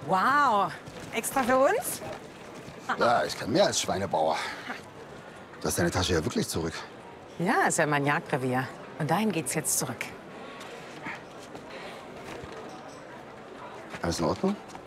Wow, extra für uns? Ja, ich kann mehr als Schweinebauer. Du hast deine Tasche ja wirklich zurück. Ja, ist ja mein Jagdrevier. Und dahin geht's jetzt zurück. Alles in Ordnung?